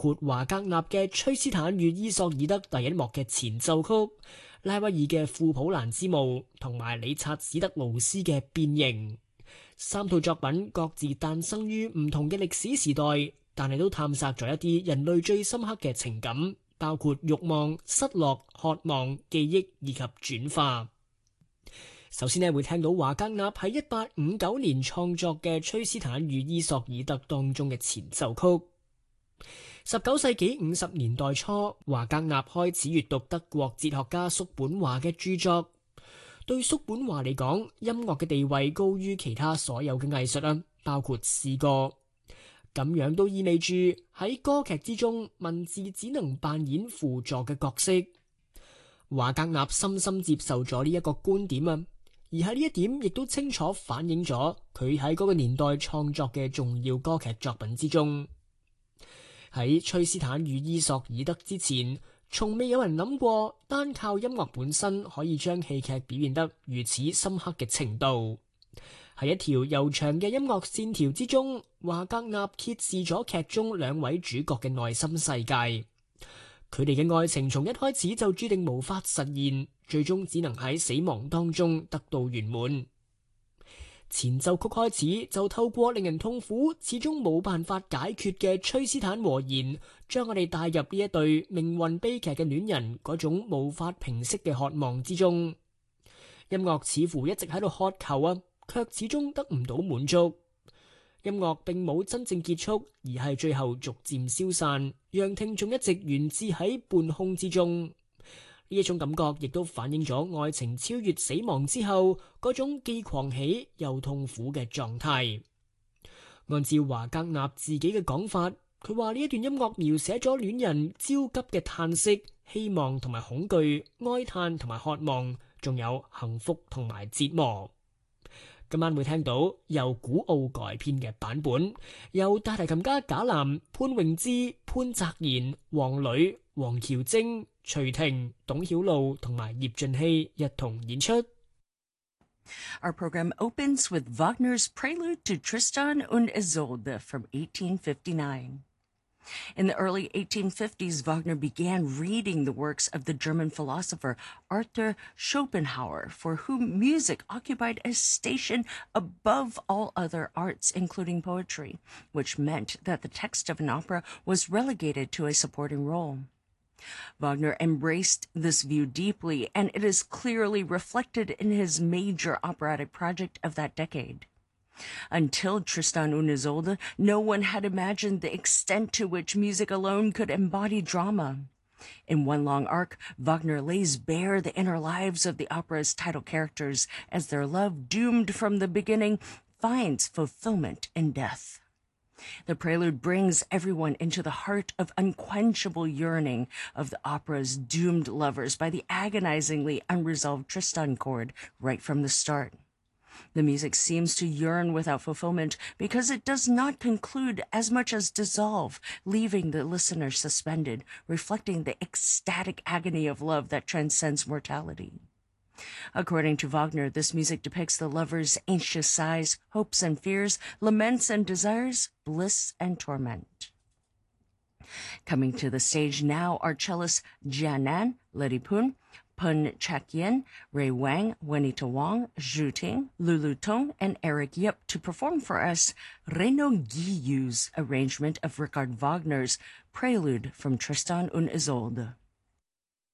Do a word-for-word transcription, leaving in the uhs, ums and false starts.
括華格納嘅《崔斯坦與伊索爾德》第一幕嘅前奏曲、拉威爾嘅《庫普蘭之墓》同埋理察史特勞斯嘅《變形》。三套作品各自誕生於唔同嘅歷史時代，但係都探索咗一啲人類最深刻嘅情感，包括慾望、失落、渴望、記憶以及轉化。首先呢，會聽到華格納喺一八五九年創作嘅《崔斯坦與伊索爾德》當中嘅前奏曲。十九世紀五十年代初，華格納開始閱讀德國哲學家叔本華嘅著作。對叔本華嚟講，音樂嘅地位高於其他所有嘅藝術啊，包括詩歌。咁樣都意味住喺歌劇之中，文字只能扮演輔助嘅角色。華格納深深接受咗呢一個觀點啊。而喺呢一點亦都清楚反映咗佢喺嗰個年代創作嘅重要歌劇作品之中。喺崔斯坦與伊索爾德之前，從未有人諗過單靠音樂本身可以將戲劇表現得如此深刻嘅程度。喺一條悠長嘅音樂線條之中，華格納揭示咗劇中兩位主角嘅內心世界。佢哋嘅愛情從一開始就注定無法實現，最終只能喺死亡當中得到圓滿。前奏曲開始就透過令人痛苦、始終冇辦法解決嘅崔斯坦和弦，將我哋帶入呢一對命運悲劇嘅戀人嗰種無法平息嘅渴望之中。音樂似乎一直喺度渴求啊，卻始終得唔到滿足。音樂並冇真正結束，而係最後逐漸消散，讓聽眾一直懸置喺半空之中。呢一種感覺亦都反映咗愛情超越死亡之後嗰種既狂喜又痛苦嘅狀態。按照華格納自己嘅講法，佢話呢一段音樂描寫咗戀人焦急嘅嘆息、希望同埋恐懼、哀嘆同埋渴望，仲有幸福同埋折磨。今晚會聽到由古奧改編嘅版本，由大提琴家賈南、潘詠芝、潘澤賢、黃磊、黃喬晶、徐婷、董曉露同埋葉俊熙一同演出。 Our program opens with Wagner's prelude to Tristan und Isolde from eighteen fifty-nine. In the early eighteen fifties, Wagner began reading the works of the German philosopher Arthur Schopenhauer, for whom music occupied a station above all other arts, including poetry, which meant that the text of an opera was relegated to a supporting role. Wagner embraced this view deeply, and it is clearly reflected in his major operatic project of that decade. Until Tristan und Isolde, no one had imagined the extent to which music alone could embody drama. In one long arc, Wagner lays bare the inner lives of the opera's title characters as their love, doomed from the beginning, finds fulfillment in death. The prelude brings everyone into the heart of unquenchable yearning of the opera's doomed lovers by the agonizingly unresolved Tristan chord right from the start. The music seems to yearn without fulfillment because it does not conclude as much as dissolve, leaving the listener suspended, reflecting the ecstatic agony of love that transcends mortality. According to Wagner, this music depicts the lover's anxious sighs, hopes and fears, laments and desires, bliss and torment. Coming to the stage now are cellists Jianan, Leripun, Pun Chak-yin, Ray Wang, Wenita Wang, Zhu Ting, Lulu Tong, and Eric Yip to perform for us Reno Guillau's arrangement of Richard Wagner's Prelude from Tristan und Isolde.